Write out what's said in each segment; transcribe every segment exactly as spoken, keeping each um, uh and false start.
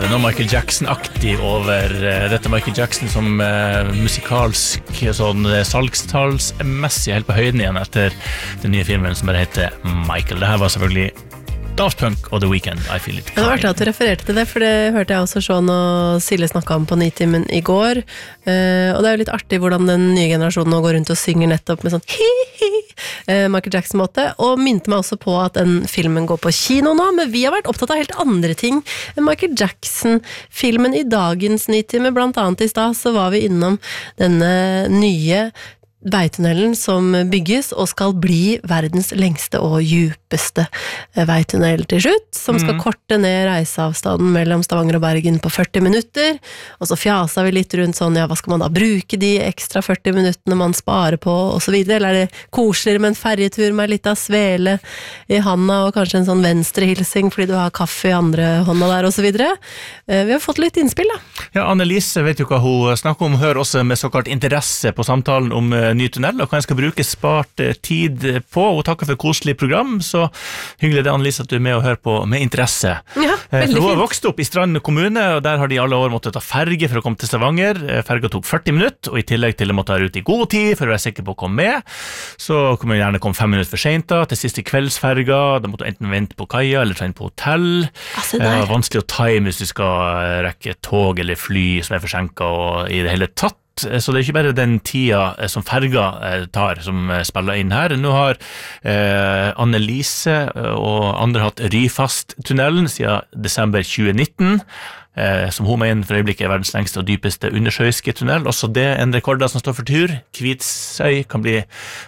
det noe Michael Jackson-aktig over uh, dette Michael Jackson som uh, musikalsk sånn uh, salgstallsmessig helt på høyden igjen etter den nye filmen som bare heter Michael. Det her var selvfølgelig Daft Punk og The Weeknd, I Feel It. Det var artig at du refererte til det, for det hørte jeg også Sean og Silje snakket om på Nitimen i går. Uh, og det er jo litt artig hvordan den nye generasjonen nå går rundt og synger nettopp med sånn hi-hi, uh, Michael Jackson-måte, og minte meg også på at den filmen går på kino nå, men vi har vært opptatt av helt andre ting enn Michael Jackson-filmen i dagens Nitime. Blant annet i stad så var vi innom denne nye veitunnelen som bygges og skal bli verdens lengste og djupeste veitunnel til slutt, som skal mm. korte ned reiseavstanden mellom Stavanger og Bergen på førti minutter, og så fjasa vi litt rundt sånn, ja, hva skal man da bruke de ekstra førti minuttene man sparer på, og så videre, eller er det koseligere med en ferjetur med litt av svele i handa, og kanskje en sånn venstrehilsing fordi du har kaffe i andre hånda der, og så videre. Vi har fått litt innspill da. Ja, Annelise vet jo hva hun snakker om, hører også med såkalt interesse på samtalen om ny tunnel, og hva jeg skal bruke spart tid på, og takke for et koselig program, så hyggelig det Annelise at du er med og hører på med interesse. Ja, veldig Hun har fint. vokst opp i Strand kommune, og der har de alle år måttet ta ferge for å komme til Stavanger. Ferga tok førti minutter, og i tillegg til å måtte ha ut i god tid for å være sikker på å komme med, så kunne man gjerne komme fem minutter for sent da, til siste kveldsferga, da måtte du enten vente på kaia, eller ta inn på hotell. Altså, Det er vanskelig å time hvis du skal rekke tog eller fly som er forsinket, og i det hele tatt. Så det er ikke bare den tida som ferga tar som spiller inn her. Nå har eh, Annelise og andre hatt Ryfast-tunnelen siden desember tjue nitten, eh, som hun mener for øyeblikket er verdens lengste og dypeste undersjøiske tunnel. Også det er en rekord som står for tur. Kvitsøy kan bli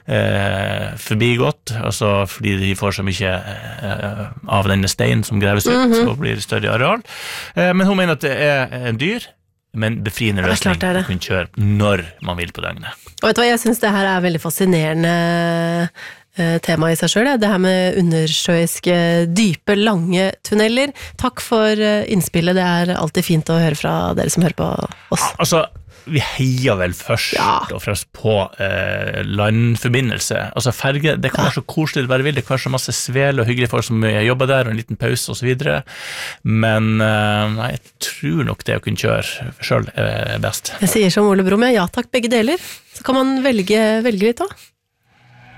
eh, forbigått, altså fordi de får så mye eh, av denne steinen som greves ut, mm-hmm. og blir større areal. Eh, men hun mener at det er en dyr, men befriende løsning å kunne kjøre når man vil på døgnet. Og vet du hva, jeg synes det her er veldig fascinerende eh, tema i seg selv, det her med undersjøiske, dype, lange tunneler. Takk for eh, innspillet, det er alltid fint å høre fra dere som hører på oss. Altså, vi heier vel først ja. og fremst på eh, landforbindelse. Altså ferge, det kan være så koselig det bare vil, det kan være så masse svel og hyggelige folk som jobber der, og en liten pause og så videre. Men eh, nei, jeg tror nok det å kunne kjøre selv er best. Jeg sier som Ole Brumm, ja takk begge deler. Så kan man velge, velge litt da.